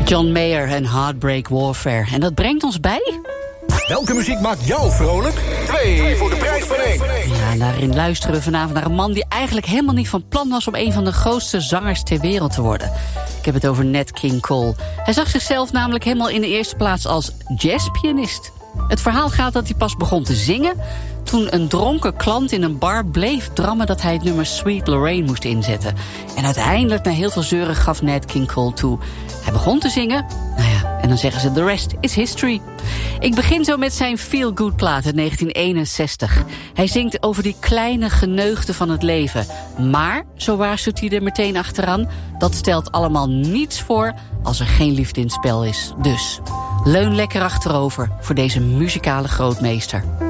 John Mayer en Heartbreak Warfare. En dat brengt ons bij... Welke muziek maakt jou vrolijk? 2 voor de prijs van 1. Ja, daarin luisteren we vanavond naar een man die eigenlijk helemaal niet van plan was om een van de grootste zangers ter wereld te worden. Ik heb het over Nat King Cole. Hij zag zichzelf namelijk helemaal in de eerste plaats als jazzpianist. Het verhaal gaat dat hij pas begon te zingen toen een dronken klant in een bar bleef drammen dat hij het nummer Sweet Lorraine moest inzetten. En uiteindelijk, na heel veel zeuren, gaf Nat King Cole toe. Hij begon te zingen, nou ja, en dan zeggen ze the rest is history. Ik begin zo met zijn Feel Good plaat uit 1961. Hij zingt over die kleine geneugten van het leven. Maar, zo waarschuwt hij er meteen achteraan, dat stelt allemaal niets voor als er geen liefde in het spel is. Dus, leun lekker achterover voor deze muzikale grootmeester.